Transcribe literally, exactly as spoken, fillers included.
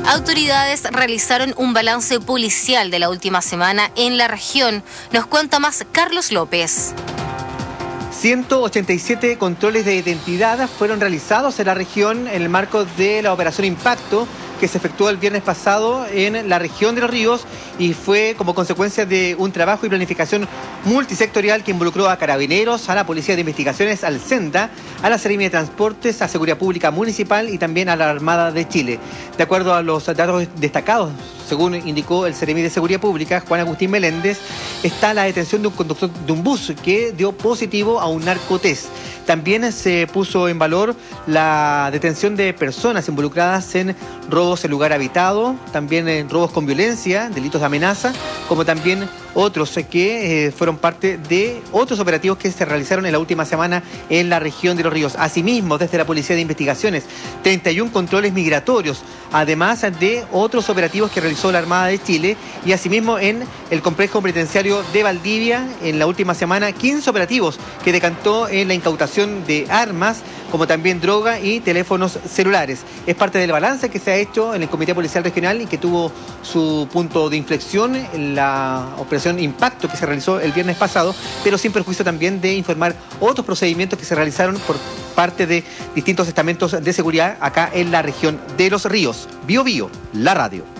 Autoridades realizaron un balance policial de la última semana en la región. Nos cuenta más Carlos López. ciento ochenta y siete controles de identidad fueron realizados en la región en el marco de la Operación Impacto, que se efectuó el viernes pasado en la región de Los Ríos y fue como consecuencia de un trabajo y planificación multisectorial que involucró a Carabineros, a la Policía de Investigaciones, al SENDA, a la Seremi de Transportes, a Seguridad Pública Municipal y también a la Armada de Chile. De acuerdo a los datos destacados, según indicó el Seremi de Seguridad Pública, Juan Agustín Meléndez, está la detención de un conductor de un bus que dio positivo a un narcotest. También se puso en valor la detención de personas involucradas en robos en lugar habitado, también en robos con violencia, delitos de amenaza, como también otros que eh, fueron parte de otros operativos que se realizaron en la última semana en la región de Los Ríos. Asimismo, desde la Policía de Investigaciones, treinta y uno controles migratorios, además de otros operativos que realizó la Armada de Chile, y asimismo en el complejo penitenciario de Valdivia, en la última semana, quince operativos que decantó en la incautación de armas, como también droga y teléfonos celulares. Es parte del balance que se ha hecho en el Comité Policial Regional y que tuvo su punto de inflexión en la operación Impacto que se realizó el viernes pasado, pero sin perjuicio también de informar otros procedimientos que se realizaron por parte de distintos estamentos de seguridad acá en la región de Los Ríos. Bio Bio, la radio.